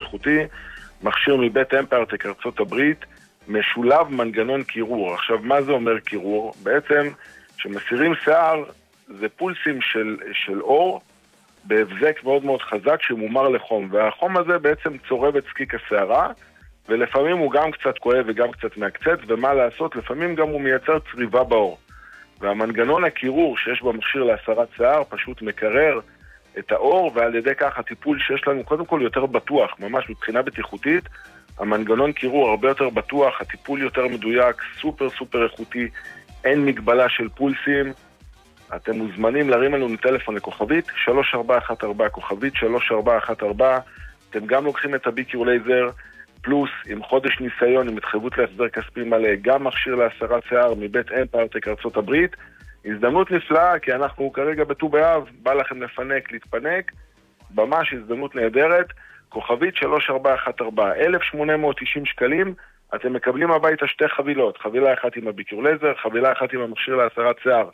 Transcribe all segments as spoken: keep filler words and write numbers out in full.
איכותי, מכשיר מבית אמפיירטק ארצות הברית, משולב מנגנון קירור. עכשיו, מה זה אומר קירור? בעצם, כשמסירים שיער, זה פולסים של, של אור, בהבזק מאוד מאוד חזק שמומר לחום, והחום הזה בעצם צורב את זקיק השערה, ולפעמים הוא גם קצת כואב וגם קצת מעקצץ, ומה לעשות? לפעמים גם הוא מייצר צריבה באור. והמנגנון הקירור שיש במכשיר להסרת שיער פשוט מקרר את האור, ועל ידי כך הטיפול שיש לנו קודם כל יותר בטוח, ממש מבחינה בטיחותית, המנגנון קירור הרבה יותר בטוח, הטיפול יותר מדויק, סופר סופר איכותי, אין מגבלה של פולסים. אתם מוזמנים להרים לנו טלפון לכוכבית שלוש ארבע אחת ארבע, כוכבית שלוש ארבע אחת ארבע. אתם גם לוקחים את הביקיור לייזר פלוס עם חודש ניסיון, עם התחייבות להחזר כספי מלא, גם מכשיר להסרת שיער מבית אמפיירטק ארצות הברית. הזדמנות נפלאה, כי אנחנו כרגע בט"ו באב, בא לכם לפנק, להתפנק, ממש הזדמנות נהדרת. כוכבית שלוש ארבע אחת ארבע, אלף שמונה מאות תשעים שקלים, אתם מקבלים הביתה שתי חבילות, חבילה אחת עם הביקיור לייזר, חבילה אחת עם המכשיר להסרת שיער.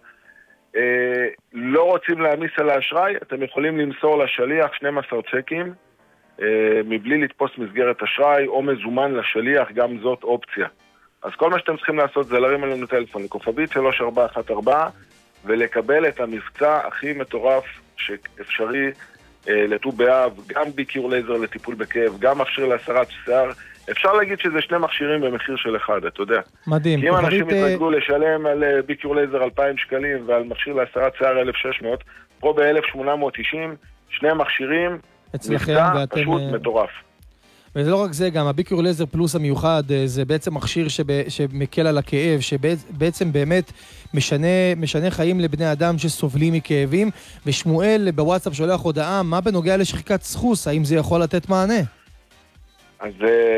אה, לא רוצים להעמיס על האשראי, אתם יכולים למסור לשליח שנים עשר צ'קים, אה, מבלי לתפוס מסגרת אשראי או מזומן לשליח, גם זאת אופציה. אז כל מה שאתם צריכים לעשות זה להרים עלינו טלפון לכוכבית שלוש ארבע אחת ארבע ולקבל את המבצע הכי מטורף שאפשרי אה, לט"ו באב, גם ביקיור לייזר לטיפול בכאב, גם מכשיר להסרת שיער. אפשר להגיד שזה שני מכשירים במחיר של אחד, אתה יודע. מדהים. כי אם אנשים יתרגלו לשלם על ביקיור לייזר אלפיים שקלים ועל מכשיר להסרת שיער אלף ושש מאות, פה ב-אלף שמונה מאות תשעים, שני מכשירים, מבצע פשוט מטורף. וזה לא רק זה, גם הביקיור לייזר פלוס המיוחד, זה בעצם מכשיר שבא, שמקל על הכאב, שבעצם באמת משנה, משנה חיים לבני אדם שסובלים מכאבים, ושמואל בוואטסאפ שולח הודעה, מה בנוגע לשחיקת סחוס, האם זה יכול לתת מענה? אז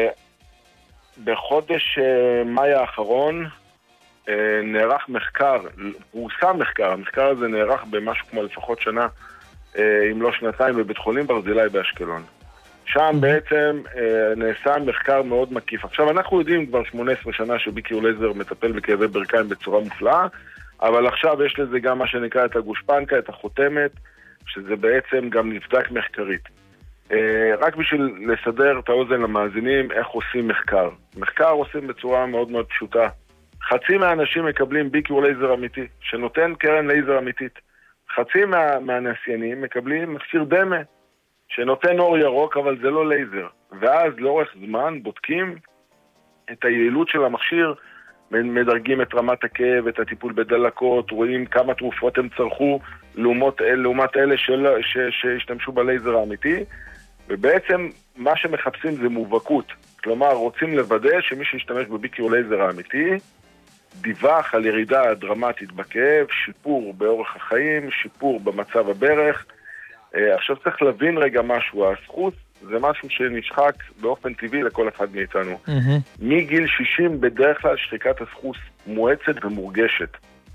בחודש מאי האחרון נערך מחקר, הוא שם מחקר, המחקר הזה נערך במשהו כמו לפחות שנה, אם לא שנתיים, בבית חולים ברזילי באשקלון. שם בעצם אה, נעשה מחקר מאוד מקיף. עכשיו, אנחנו יודעים כבר שמונה עשרה שנה שביקיור לייזר מטפל בכאבי ברכיים בצורה מופלאה, אבל עכשיו יש לזה גם מה שנקרא את הגושפנקה, את החותמת, שזה בעצם גם נבדק מחקרית. אה, רק בשביל לסדר את האוזן למאזינים, איך עושים מחקר. מחקר עושים בצורה מאוד מאוד פשוטה. חצי מהאנשים מקבלים ביקיור לייזר אמיתי, שנותן קרן לייזר אמיתית. חצי מה, מהנסיינים מקבלים מכשיר דמה, שנותן אור ירוק, אבל זה לא לייזר. ואז לאורך זמן בודקים את היעילות של המכשיר, מדרגים את רמת הכאב, את הטיפול בדלקות, רואים כמה תרופות הם צרכו לעומת, לעומת אלה של, ש, שהשתמשו בלייזר האמיתי, ובעצם מה שמחפשים זה מובהקות. כלומר, רוצים לוודא שמי שישתמש בביקיור לייזר האמיתי, דיווח על ירידה דרמטית בכאב, שיפור באורך החיים, שיפור במצב הברך. עכשיו צריך להבין רגע משהו, הסחוס זה משהו שנשחק באופן טבעי לכל אחד מאיתנו. Mm-hmm. מגיל שישים בדרך כלל שחיקת הסחוס מואצת ומורגשת.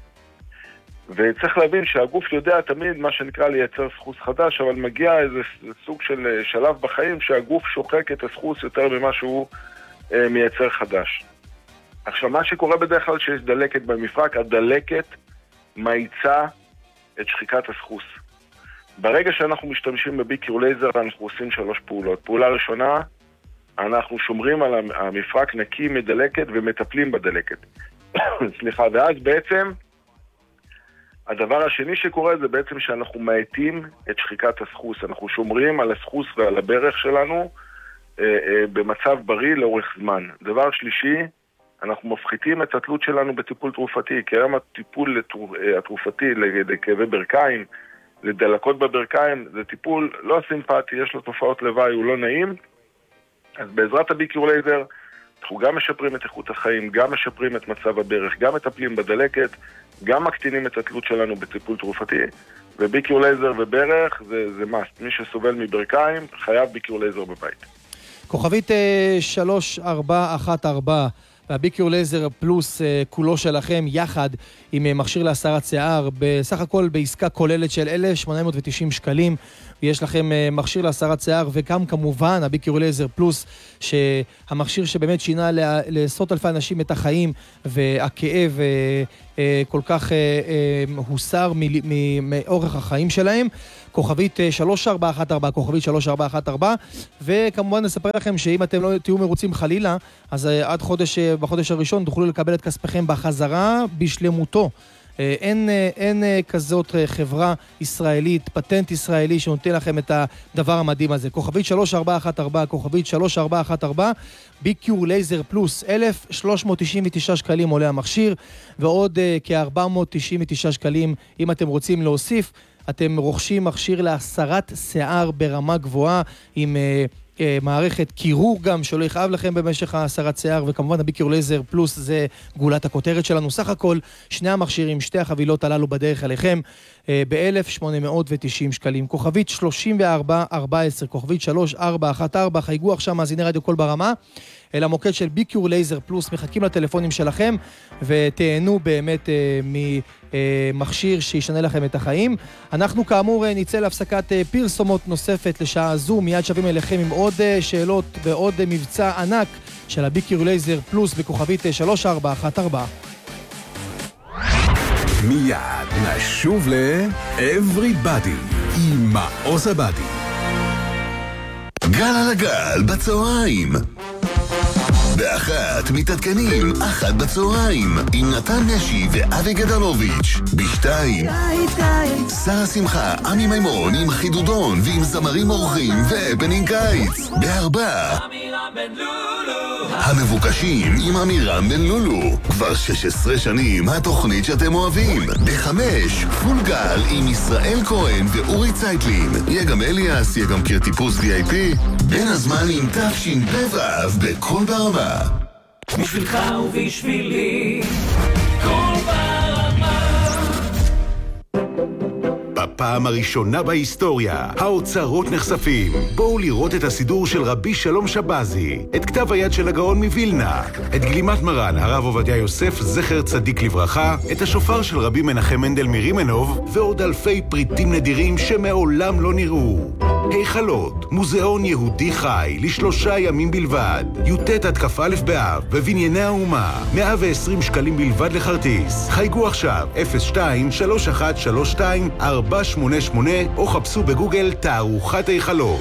וצריך להבין שהגוף יודע תמיד מה שנקרא לייצר סחוס חדש, אבל מגיע איזה סוג של שלב בחיים שהגוף שוחק את הסחוס יותר ממה שהוא אה, מייצר חדש. עכשיו מה שקורה בדרך כלל שיש דלקת במפרק, הדלקת מאיצה את שחיקת הסחוס. ברגע שאנחנו משתמשים בביקיור לייזר, אנחנו עושים שלוש פעולות. פעולה ראשונה, אנחנו שומרים על המפרק נקי מדלקת ומטפלים בדלקת. סליחה, ואז בעצם, הדבר השני שקורה זה בעצם שאנחנו מאטים את שחיקת הסחוס. אנחנו שומרים על הסחוס ועל הברך שלנו אה, אה, במצב בריא לאורך זמן. דבר שלישי, אנחנו מפחיתים את התלות שלנו בטיפול תרופתי, כי היום הטיפול התרופתי לכאבי ברכיים, לדלקות בברכיים, זה טיפול לא סימפטי, יש לו תופעות לוואי, הוא לא נעים. אז בעזרת הביקיור לייזר, אנחנו גם משפרים את איכות החיים, גם משפרים את מצב הברך, גם מטפלים בדלקת, גם מקטינים את התלות שלנו בטיפול תרופתי, וביקיור לייזר וברך זה, זה מאסט. מי שסובל מברכיים, חייב ביקיור לייזר בבית. כוכבית שלוש ארבע אחת ארבע, והביקיור לייזר פלוס כולו שלכם יחד עם מכשיר להסרת שיער, בסך הכל בעסקה כוללת של אלף שמונה מאות תשעים שקלים, ויש לכם מכשיר להסרת שיער, וגם כמובן הביקיור לייזר פלוס, שהמכשיר שבאמת שינה לעשרות אלפי אנשים את החיים, והכאב כל כך הוסר מאורך החיים שלהם. כוכבית שלוש ארבע אחת ארבע, כוכבית שלוש ארבע אחת ארבע, וכמובן נספר לכם שאם אתם לא תהיו מרוצים חלילה, אז עד חודש, בחודש הראשון תוכלו לקבל את כספכם בחזרה בשלמותו. אין, אין כזאת חברה ישראלית, פטנט ישראלי שנותן לכם את הדבר המדהים הזה. כוכבית שלוש ארבע אחת ארבע, כוכבית שלוש ארבע אחת ארבע, ביקיור לייזר פלוס, אלף שלוש מאות תשעים ותשעה שקלים עולה המכשיר, ועוד כ-ארבע מאות תשעים ותשעה שקלים אם אתם רוצים להוסיף. אתם רוכשים מכשיר להסרת שיער ברמה גבוהה, עם uh, uh, מערכת קירור גם, שלא יכאב לכם במשך הסרת שיער, וכמובן הביקיור לייזר פלוס זה גולת הכותרת שלנו. סך הכל, שני המכשירים, שתי החבילות הללו בדרך אליכם, uh, ב-אלף שמונה מאות ותשעים שקלים. כוכבית שלושים וארבע ארבע עשרה, כוכבית שלוש ארבע אחת ארבע, חייגו עכשיו מאזיני רדיו כל ברמה, אל המוקד של ביקיור לייזר פלוס, מחכים לטלפונים שלכם, ותהנו באמת uh, ממכשיר שישנה לכם את החיים. אנחנו כאמור uh, נצא להפסקת uh, פרסומות נוספת לשעה זו, מיד שווים אליכם עם עוד uh, שאלות ועוד uh, מבצע ענק של הביקיור לייזר פלוס בכוכבית uh, שלוש ארבע אחת ארבע. מיד נשוב ל-Everybody עם מעוז הבדי. גל על הגל בצהריים. באחת מתעדכנים, אחת בצהריים, עם נתן נשי ואבי גדלוביץ'. בשתיים, שרה שמחה, עמי מימון עם חידודון ועם זמרים אורחים והפנינג קיץ. בארבע, המבוקשים עם אמירם בן לולו. כבר שש עשרה שנים התוכנית שאתם אוהבים. בחמש, פול גל עם ישראל כהן ואורי צייטלין. יהיה גם אליאס, יהיה גם קיר טיפוס וי איי פי. בין הזמנים תפשין בבב בכל ברמה. בשבילך ובשבילי כל ברמה. בפעם הראשונה בהיסטוריה, האוצרות נחשפים. בואו לראות את הסידור של רבי שלום שבזי, את כתב היד של הגאון מווילנה, את גלימת מרן הרב עובדיה יוסף זכר צדיק לברכה, את השופר של רבי מנחם מנדל מרימנוב, ועוד אלפי פריטים נדירים שמעולם לא נראו. היכלות, מוזיאון יהודי חי, לשלושה ימים בלבד. יוטט עד כ"א באב, בבנייני האומה. מאה ועשרים שקלים בלבד לכרטיס. חייגו עכשיו, אפס שתיים שלוש אחת שלוש שתיים ארבע שמונה שמונה, או חפשו בגוגל תערוכת היכלות.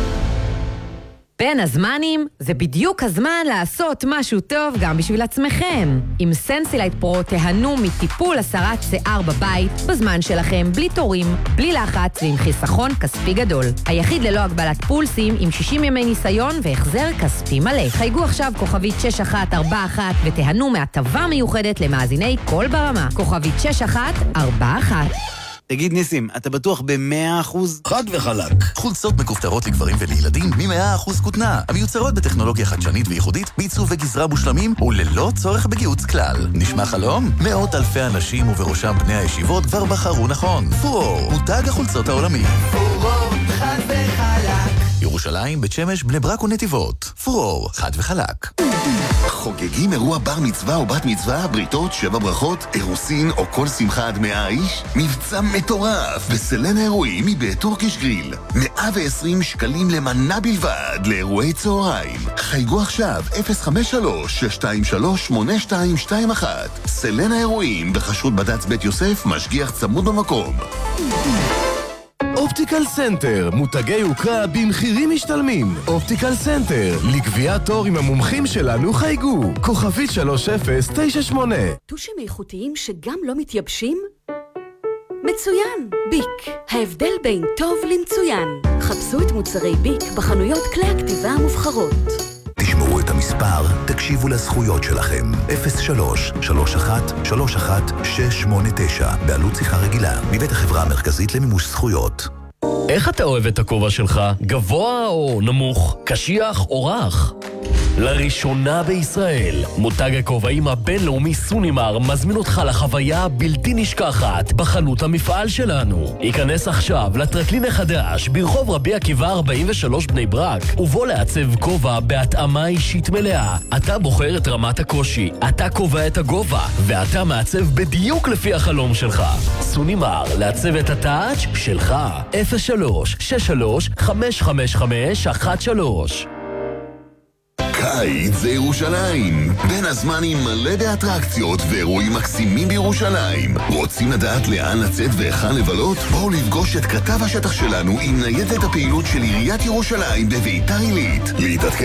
בין הזמנים, זה בדיוק הזמן לעשות משהו טוב גם בשביל עצמכם. עם סנסילייט פרו תהנו מטיפול הסרת שיער בבית, בזמן שלכם, בלי תורים, בלי לחץ ועם חיסכון כספי גדול. היחיד ללא הגבלת פולסים, עם שישים ימי ניסיון והחזר כספי מלא. חייגו עכשיו כוכבית שש אחת ארבע אחת ותהנו מהטבה מיוחדת למאזיני כל ברמה. כוכבית שש אחת ארבע אחת. תגיד ניסים, אתה בטוח ב-מאה אחוז? חד וחלק. חולצות מכופתרות לגברים ולילדים מ-מאה אחוז כותנה, המיוצרות בטכנולוגיה חדשנית וייחודית, בעיצוב וגזרה מושלמים וללא צורך בגיוץ כלל. נשמע חלום? מאות אלפי אנשים ובראשם בני הישיבות כבר בחרו נכון. פורור, מותג החולצות העולמי. פורור, חד וחלק. ירושלים, בית שמש, בני ברק ונתיבות. פורור, חד וחלק. חוגגים אירוע בר מצווה או בת מצווה, בריתות, שבע ברכות, אירוסין או כל שמחה עד מאה איש? מבצע מטורף בסלן האירועים מבית טורקיש גריל. מאה ועשרים שקלים למנה בלבד לאירועי צהריים. חייגו עכשיו אפס חמש שלוש שש שתיים שלוש שמונה שתיים שתיים אחת. סלן האירועים בחשרות בד"ץ בית יוסף, משגיח צמוד במקום. אופטיקל סנטר, מותגי יוקרה במחירים משתלמים. אופטיקל סנטר, לקביעת תור עם המומחים שלנו חייגו. כוכבית שלוש אפס תשע שמונה. טושים איכותיים שגם לא מתייבשים? מצוין! ביק, ההבדל בין טוב למצוין. חפשו את מוצרי ביק בחנויות כלי הכתיבה המובחרות. תשמעו את המספר, תקשיבו לזכויות שלכם. אפס שלוש שלוש אחת שלוש אחת שש שמונה תשע, בעלות שיחה רגילה, מבית החברה המרכזית למימוש זכויות. איך אתה אוהב את הכובע שלך? גבוה או נמוך? קשיח או רך? לראשונה בישראל, מותג הכובעים הבינלאומי סונימר מזמין אותך לחוויה הבלתי נשכחת בחנות המפעל שלנו. היכנס עכשיו לטרקלין החדש ברחוב רבי עקיבא ארבעים ושלוש בני ברק, ובוא לעצב כובע בהתאמה אישית מלאה. אתה בוחר את רמת הקושי, אתה קובע את הגובה, ואתה מעצב בדיוק לפי החלום שלך. סונימר, לעצב את הטאץ' שלך. אפס שלוש שש שלוש חמש חמש חמש אחת שלוש. קיץ זה ירושלים. בין הזמנים מלא באטרקציות ואירועים מקסימים בירושלים. רוצים לדעת לאן לצאת והיכן לבלות? בואו לפגוש את כתב השטח שלנו עם ניידת הפעילות של עיריית ירושלים בביתר עילית. להתעדכן